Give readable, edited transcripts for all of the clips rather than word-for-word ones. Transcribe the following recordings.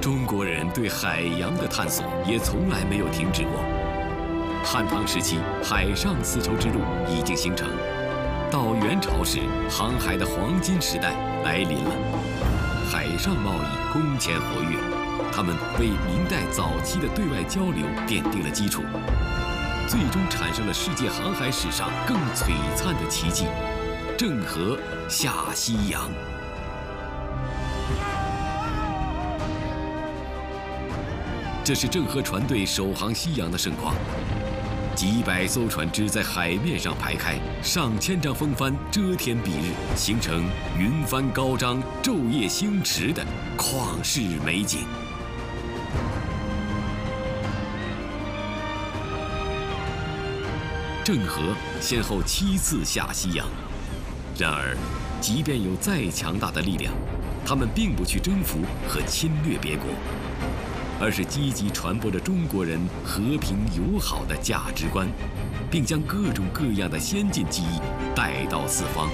中国人对海洋的探索也从来没有停止过。汉唐时期，海上丝绸之路已经形成；到元朝时，航海的黄金时代来临了。海上贸易空前活跃，他们为明代早期的对外交流奠定了基础，最终产生了世界航海史上更璀璨的奇迹——郑和下西洋。这是郑和船队首航西洋的盛况，几百艘船只在海面上排开，上千张风帆遮天蔽日，形成云帆高张、昼夜星驰的旷世美景。郑和先后7次下西洋，然而，即便有再强大的力量，他们并不去征服和侵略别国，而是积极传播着中国人和平友好的价值观，并将各种各样的先进技艺带到四方。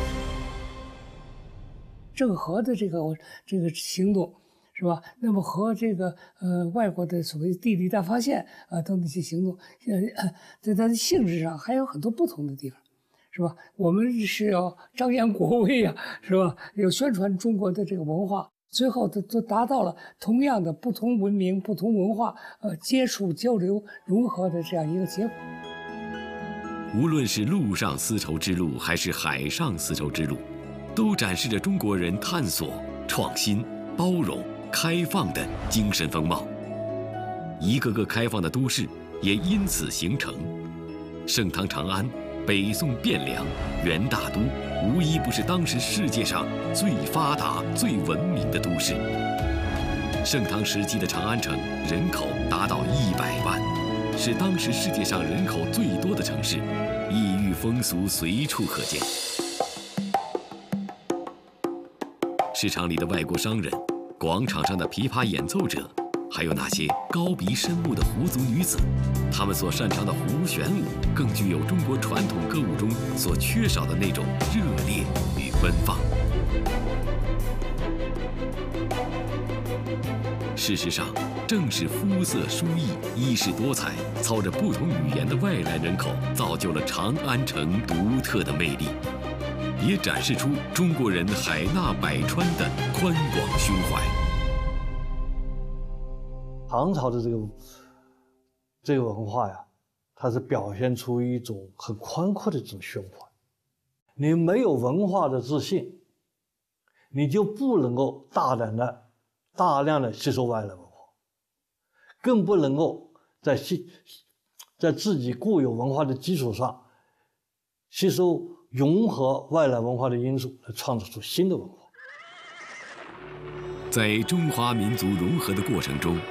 郑和的这个行动，是吧？那么和这个外国的所谓地理大发现等那些行动，在它的性质上还有很多不同的地方，是吧？我们是要张扬国威啊，是吧？要宣传中国的这个文化。最后都达到了同样的不同文明、不同文化接触、交流、融合的这样一个结果。 无论是陆上丝绸之路还是海上丝绸之路，都展示着中国人探索、创新、包容、开放的精神风貌。一个个开放的都市也因此形成。盛唐长安、北宋汴梁、元大都，无一不是当时世界上最发达、最文明的都市。盛唐时期的长安城人口达到100万，是当时世界上人口最多的城市，异域风俗随处可见。市场里的外国商人，广场上的琵琶演奏者，还有那些高鼻深目的胡族女子，她们所擅长的胡旋舞，更具有中国传统歌舞中所缺少的那种热烈与奔放。事实上，正是肤色殊异、衣饰多彩、操着不同语言的外来人口，造就了长安城独特的魅力，也展示出中国人海纳百川的宽广胸怀。 唐朝的这个文化呀，它是表现出一种很宽阔的这种胸怀。你没有文化的自信，你就不能够大量的吸收外来文化，更不能够在自己固有文化的基础上吸收融合外来文化的因素，来创造出新的文化。 在中华民族融合的过程中，